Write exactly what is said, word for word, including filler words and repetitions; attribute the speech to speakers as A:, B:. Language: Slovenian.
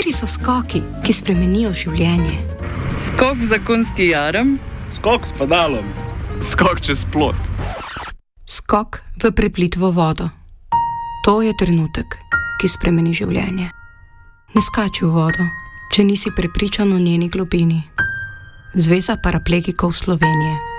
A: Kateri so skoki, ki spremenijo življenje?
B: Skok v zakonski jarem.
C: Skok s pedalom.
D: Skok čez plot.
A: Skok v preplitvo vodo. To je trenutek, ki spremeni življenje. Ne skači v vodo, če nisi prepričan o njeni globini. Zveza paraplegikov Slovenije.